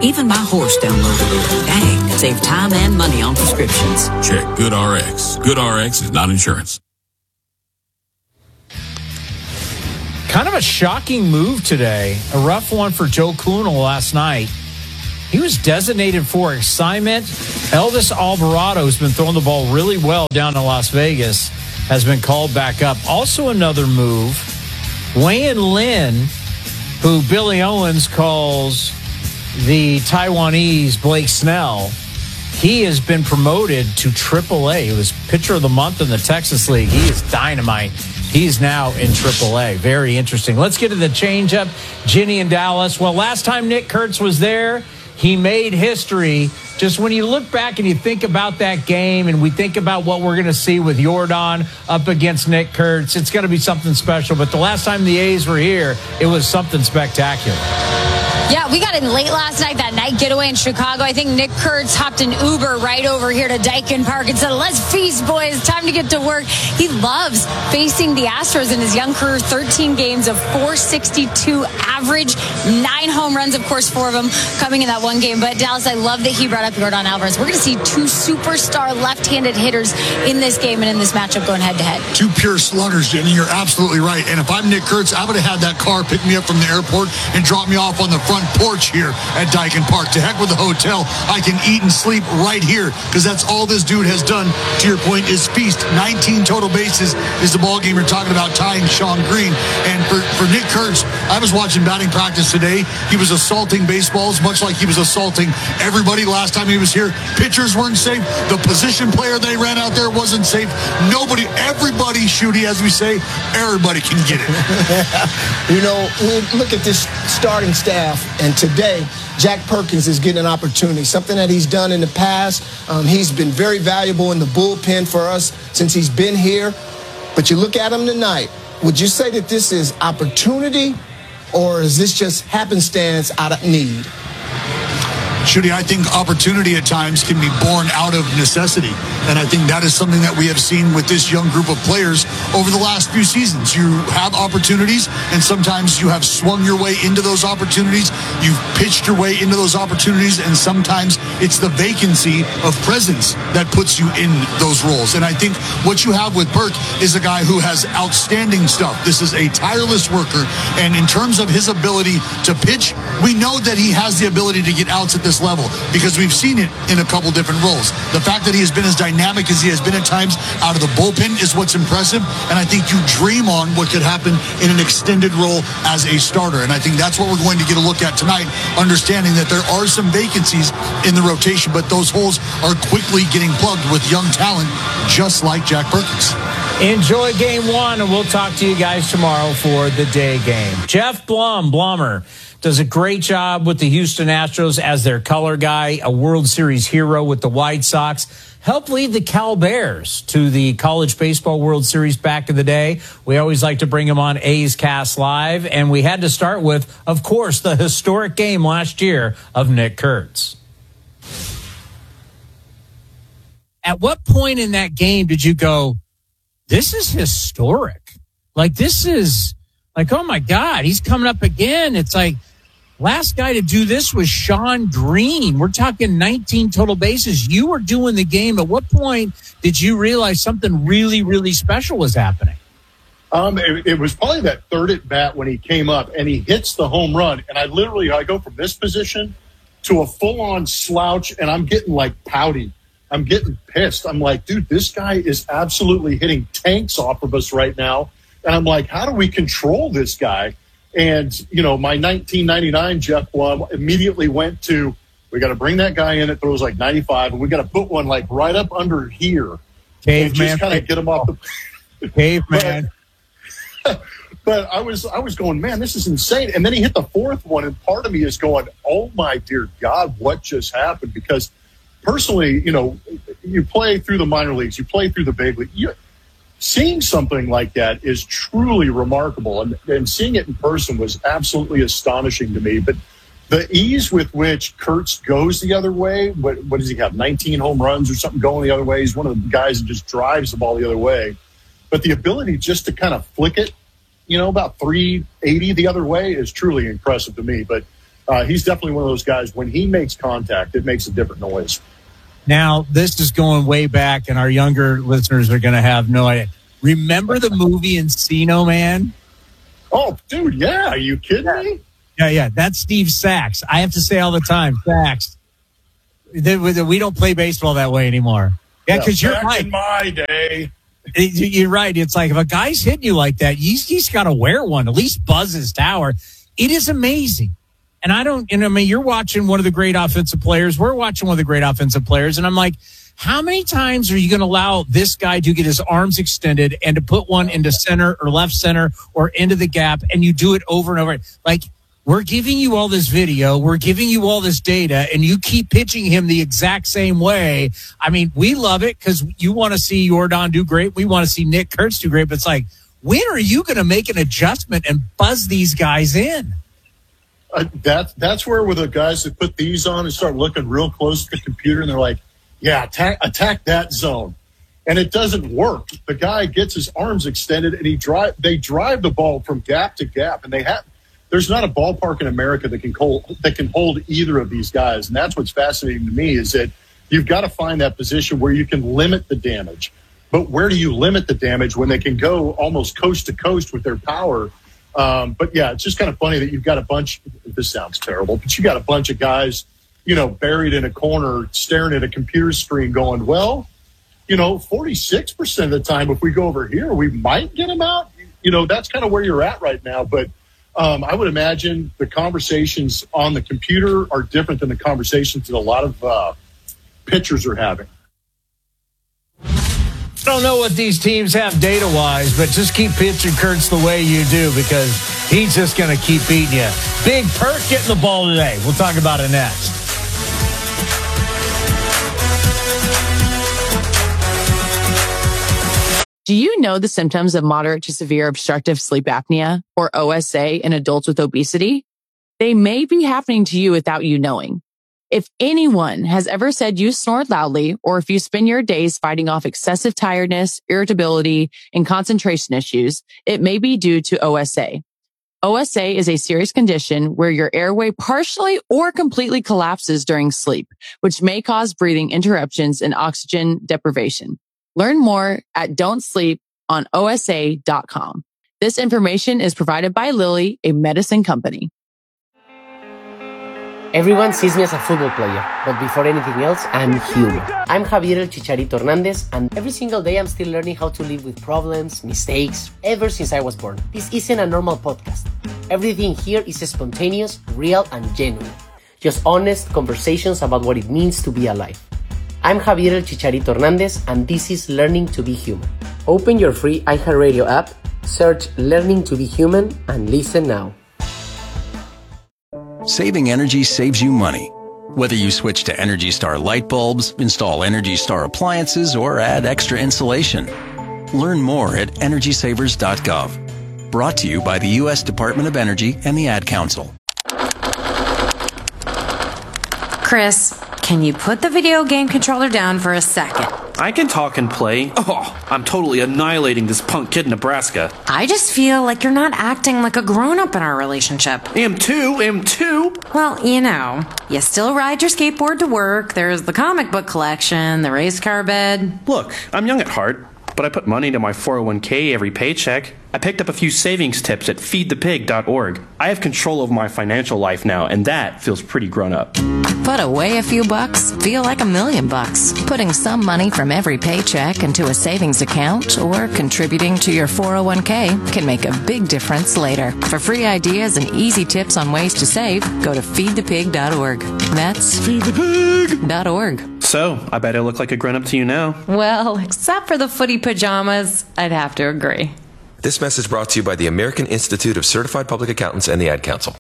Even my horse downloaded it. Dang, save time and money on prescriptions. Check GoodRx. GoodRx is not insurance. Kind of a shocking move today. A rough one for Joe Kunal last night. He was designated for assignment. Elvis Alvarado, who's been throwing the ball really well down in Las Vegas, has been called back up. Also another move, Wayne Lin, who Billy Owens calls the Taiwanese Blake Snell, he has been promoted to AAA. He was pitcher of the month in the Texas League. He is dynamite. He's now in AAA. Very interesting. Let's get to the changeup. Ginny in Dallas. Well, last time Nick Kurtz was there, he made history. Just when you look back and you think about that game and we think about what we're going to see with Yordan up against Nick Kurtz, it's going to be something special. But the last time the A's were here, it was something spectacular. Yeah, we got in late last night, that night getaway in Chicago. I think Nick Kurtz hopped an Uber right over here to Daikin Park and said, let's feast, boys. Time to get to work. He loves facing the Astros in his young career. 13 games of .462 average, 9 home runs, of course, 4 of them coming in that one game. But Dallas, I love that he brought up Yordan Alvarez. We're going to see 2 superstar left-handed hitters in this game and in this matchup going head-to-head. 2 pure sluggers, Jenny. You're absolutely right. And if I'm Nick Kurtz, I would have had that car pick me up from the airport and drop me off on the front porch here at Daikin Park. To heck with the hotel. I can eat and sleep right here because that's all this dude has done, to your point, is feast. 19 total bases is the ball game you're talking about, tying Sean Green. And for Nick Kurtz, I was watching batting practice today. He was assaulting baseballs much like he was assaulting everybody last time he was here. Pitchers weren't safe. The position player they ran out there wasn't safe. Everybody shooty, as we say, everybody can get it. You know, we look at this starting staff, and today, Jack Perkins is getting an opportunity, something that he's done in the past. He's been very valuable in the bullpen for us since he's been here. But you look at him tonight, would you say that this is opportunity, or is this just happenstance out of need? Shooty, I think opportunity at times can be born out of necessity. And I think that is something that we have seen with this young group of players over the last few seasons. You have opportunities, and sometimes you have swung your way into those opportunities. You've pitched your way into those opportunities, and sometimes it's the vacancy of presence that puts you in those roles. And I think what you have with Burke is a guy who has outstanding stuff. This is a tireless worker, and in terms of his ability to pitch, we know that he has the ability to get outs at this level because we've seen it in a couple different roles. The fact that he has been as dynamic as he has been at times out of the bullpen is what's impressive, and I think you dream on what could happen in an extended role as a starter, and I think that's what we're going to get a look at tonight, understanding that there are some vacancies in the rotation, but those holes are quickly getting plugged with young talent just like Jack Perkins. Enjoy game 1, and we'll talk to you guys tomorrow for the day game. Jeff Blummer does a great job with the Houston Astros as their color guy, a World Series hero with the White Sox. Helped lead the Cal Bears to the College Baseball World Series back in the day. We always like to bring him on A's Cast Live, and we had to start with, of course, the historic game last year of Nick Kurtz. At what point in that game did you go, this is historic? Like, this is like, oh my God, he's coming up again. It's like, last guy to do this was Sean Green. We're talking 19 total bases. You were doing the game. At what point did you realize something really, really special was happening? It was probably that third at bat when he came up and he hits the home run. And I go from this position to a full on slouch, and I'm getting like pouty. I'm getting pissed. I'm like, dude, this guy is absolutely hitting tanks off of us right now. And I'm like, how do we control this guy? And, you know, my 1999 Jeff Blum immediately went to, we got to bring that guy in that throws like 95, and we got to put one like right up under here. Caveman. And just kind of get him off the caveman. But I was going, man, this is insane. And then he hit the fourth one, and part of me is going, oh my dear God, what just happened? Because personally, you know, you play through the minor leagues, you play through the big league. Seeing something like that is truly remarkable, and seeing it in person was absolutely astonishing to me. But the ease with which Kurtz goes the other way, what does he have, 19 home runs or something going the other way? He's one of the guys that just drives the ball the other way. But the ability just to kind of flick it, you know, about 380 the other way is truly impressive to me. But he's definitely one of those guys. When he makes contact, it makes a different noise. Now, this is going way back, and our younger listeners are going to have no idea. Remember the movie Encino Man? Oh, dude, yeah. Are you kidding me? Yeah. That's Steve Sachs. I have to say all the time, Sachs. We don't play baseball that way anymore. Yeah, because you're right. In my day. You're right. It's like if a guy's hitting you like that, he's got to wear one, at least buzz his tower. It is amazing. And you're watching one of the great offensive players. We're watching one of the great offensive players. And I'm like, how many times are you going to allow this guy to get his arms extended and to put one into center or left center or into the gap? And you do it over and over. Like, we're giving you all this video. We're giving you all this data, and you keep pitching him the exact same way. I mean, we love it because you want to see Yordan do great. We want to see Nick Kurtz do great. But it's like, when are you going to make an adjustment and buzz these guys in? That's where with the guys that put these on and start looking real close to the computer, and they're like, yeah, attack that zone. And it doesn't work. The guy gets his arms extended, and they drive the ball from gap to gap. And there's not a ballpark in America that can hold either of these guys. And that's what's fascinating to me is that you've got to find that position where you can limit the damage. But where do you limit the damage when they can go almost coast to coast with their power? But yeah, it's just kind of funny that you've got a bunch, this sounds terrible, but you got a bunch of guys, buried in a corner staring at a computer screen going, 46% of the time, if we go over here, we might get him out. That's kind of where you're at right now. But I would imagine the conversations on the computer are different than the conversations that a lot of pitchers are having. I don't know what these teams have data-wise, but just keep pitching Kurtz the way you do because he's just going to keep beating you. Big Perk getting the ball today. We'll talk about it next. Do you know the symptoms of moderate to severe obstructive sleep apnea, or OSA, in adults with obesity? They may be happening to you without you knowing. If anyone has ever said you snored loudly, or if you spend your days fighting off excessive tiredness, irritability, and concentration issues, it may be due to OSA. OSA is a serious condition where your airway partially or completely collapses during sleep, which may cause breathing interruptions and oxygen deprivation. Learn more at don'tsleeponosa.com. This information is provided by Lilly, a medicine company. Everyone sees me as a football player, but before anything else, I'm human. I'm Javier El Chicharito Hernandez, and every single day I'm still learning how to live with problems, mistakes, ever since I was born. This isn't a normal podcast. Everything here is spontaneous, real, and genuine. Just honest conversations about what it means to be alive. I'm Javier El Chicharito Hernandez, and this is Learning to be Human. Open your free iHeartRadio app, search Learning to be Human, and listen now. Saving energy saves you money. Whether you switch to Energy Star light bulbs, install Energy Star appliances, or add extra insulation. Learn more at EnergySavers.gov. Brought to you by the U.S. Department of Energy and the Ad Council. Chris, can you put the video game controller down for a second? I can talk and play. Oh, I'm totally annihilating this punk kid in Nebraska. I just feel like you're not acting like a grown-up in our relationship. Am too. Well, you still ride your skateboard to work, there's the comic book collection, the race car bed. Look, I'm young at heart, but I put money into my 401k every paycheck. I picked up a few savings tips at feedthepig.org. I have control of my financial life now, and that feels pretty grown up. Put away a few bucks, feel like $1 million. Putting some money from every paycheck into a savings account or contributing to your 401k can make a big difference later. For free ideas and easy tips on ways to save, go to feedthepig.org. That's feedthepig.org. So, I bet I look like a grown-up to you now. Well, except for the footy pajamas, I'd have to agree. This message brought to you by the American Institute of Certified Public Accountants and the Ad Council.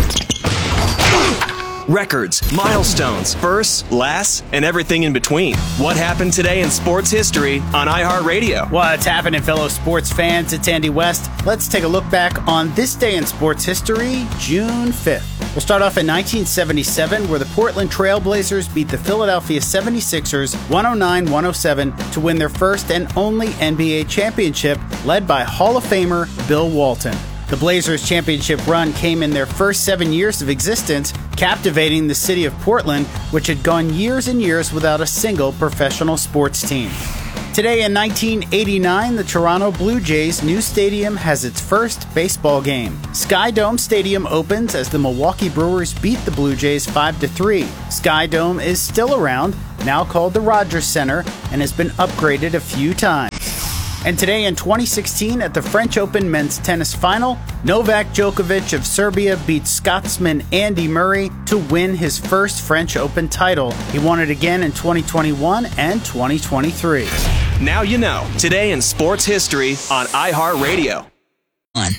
Records, milestones, firsts, lasts, and everything in between. What happened today in sports history on iHeartRadio? What's happening, fellow sports fans? It's Andy West. Let's take a look back on this day in sports history, June 5th. We'll start off in 1977, where the Portland Trail Blazers beat the Philadelphia 76ers 109-107 to win their first and only NBA championship, led by Hall of Famer Bill Walton. The The Blazers' championship run came in their first 7 years of existence, captivating the city of Portland, which had gone years and years without a single professional sports team. Today in 1989, the Toronto Blue Jays' new stadium has its first baseball game. Sky Dome Stadium opens as the Milwaukee Brewers beat the Blue Jays 5-3. Sky Dome is still around, now called the Rogers Center, and has been upgraded a few times. And today in 2016 at the French Open men's tennis final, Novak Djokovic of Serbia beat Scotsman Andy Murray to win his first French Open title. He won it again in 2021 and 2023. Now you know, today in sports history on iHeartRadio. Let's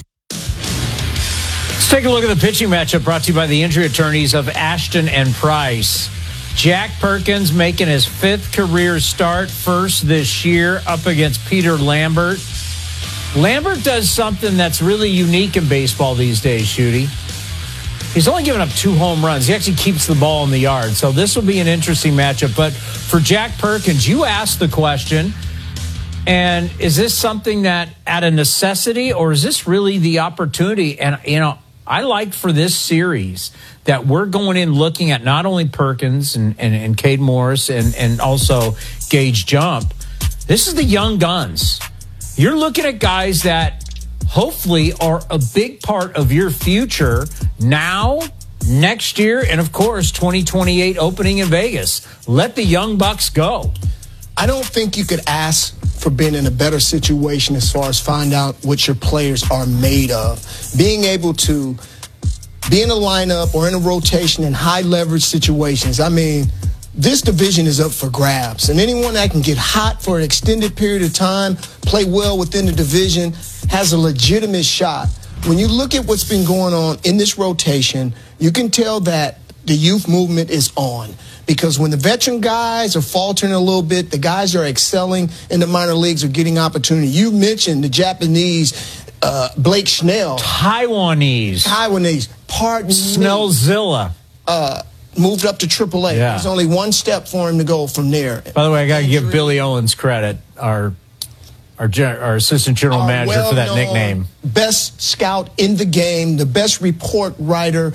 take a look at the pitching matchup brought to you by the injury attorneys of Ashton and Price. Jack Perkins making his 5th career start, first this year, up against Peter Lambert. Lambert does something that's really unique in baseball these days, Shooty. He's only given up 2 home runs. He actually keeps the ball in the yard. So this will be an interesting matchup. But for Jack Perkins, you asked the question, and is this something that at a necessity, or is this really the opportunity? And, you know, I like for this series that we're going in looking at not only Perkins and Cade Morris and also Gage Jump. This is the young guns. You're looking at guys that hopefully are a big part of your future now, next year, and of course 2028 opening in Vegas. Let the young bucks go. I don't think you could ask for being in a better situation as far as find out what your players are made of. Being able to be in a lineup or in a rotation in high leverage situations. I mean, this division is up for grabs. And anyone that can get hot for an extended period of time, play well within the division, has a legitimate shot. When you look at what's been going on in this rotation, you can tell that the youth movement is on. Because when the veteran guys are faltering a little bit, the guys are excelling in the minor leagues are getting opportunity. You mentioned the Japanese, Blake Snell. Taiwanese. Pardon me. Snellzilla. Moved up to AAA. Yeah. There's only one step for him to go from there. By the way, I got to give Billy Owens credit, our assistant general manager, for that nickname. Best scout in the game, the best report writer.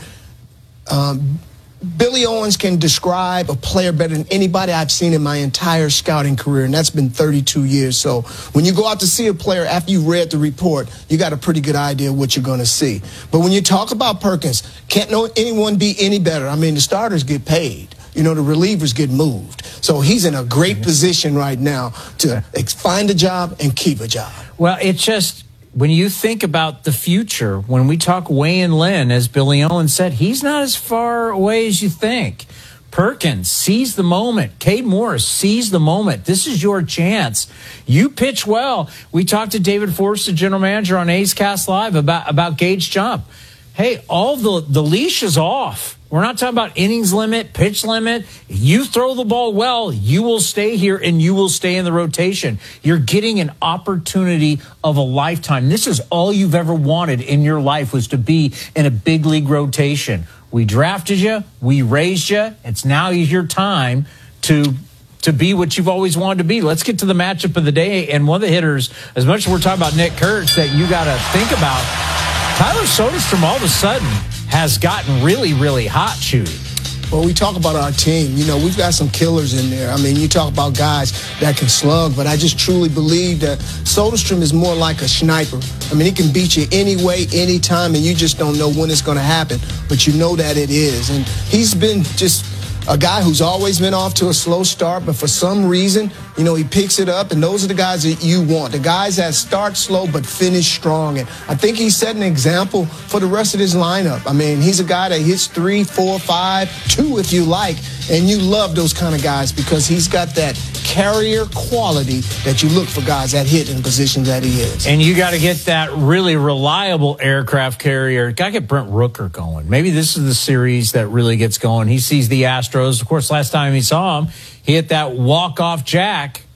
Billy Owens can describe a player better than anybody I've seen in my entire scouting career, and that's been 32 years. So when you go out to see a player after you've read the report, you got a pretty good idea of what you're going to see. But when you talk about Perkins, can't anyone be any better. I mean, the starters get paid. You know, the relievers get moved. So he's in a great position right now to find a job and keep a job. Well, it's just, when you think about the future, when we talk Wayne Lynn, as Billy Owens said, he's not as far away as you think. Perkins, seize the moment. Cade Morris, seize the moment. This is your chance. You pitch well. We talked to David Forrest, the general manager, on A's Cast Live about Gage Jump. Hey, all the leash is off. We're not talking about innings limit, pitch limit. You throw the ball well, you will stay here and you will stay in the rotation. You're getting an opportunity of a lifetime. This is all you've ever wanted in your life, was to be in a big league rotation. We drafted you. We raised you. It's now your time to be what you've always wanted to be. Let's get to the matchup of the day. And one of the hitters, as much as we're talking about Nick Kurtz, that you got to think about, Tyler Soderstrom all of a sudden has gotten really, really hot, shooting. Well, we talk about our team. You know, we've got some killers in there. I mean, you talk about guys that can slug, but I just truly believe that Soderstrom is more like a sniper. I mean, he can beat you any way, anytime, and you just don't know when it's going to happen, but you know that it is. And he's been just a guy who's always been off to a slow start, but for some reason, you know, he picks it up, and those are the guys that you want, the guys that start slow but finish strong. And I think he set an example for the rest of his lineup. I mean, he's a guy that hits 3, 4, 5, 2 if you like, and you love those kind of guys because he's got that carrier quality that you look for guys that hit in the position that he is. And you got to get that really reliable aircraft carrier. Got to get Brent Rooker going. Maybe this is the series that really gets going. He sees the Astros. Of course, last time he saw him, he hit that walk-off jack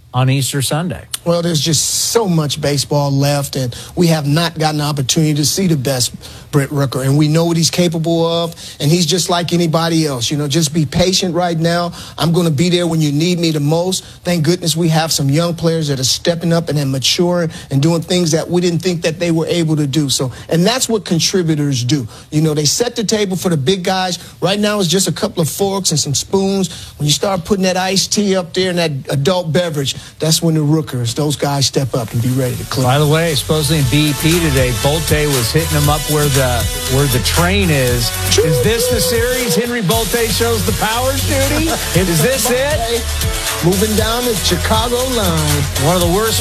on Easter Sunday? Well, there's just so much baseball left, and we have not gotten an opportunity to see the best Brent Rooker, and we know what he's capable of, and he's just like anybody else. Just be patient right now. I'm going to be there when you need me the most. Thank goodness we have some young players that are stepping up and maturing and doing things that we didn't think that they were able to do. And that's what contributors do. They set the table for the big guys. Right now it's just a couple of forks and some spoons. When you start putting that iced tea up there and that adult beverage, that's when the Rookers, those guys step up and be ready to clean. By the way, supposedly in BP today, Bolte was hitting him up where the train is. Is this the series? Henry Bolte shows the powers duty? Is this it? Moving down the Chicago line. One of the worst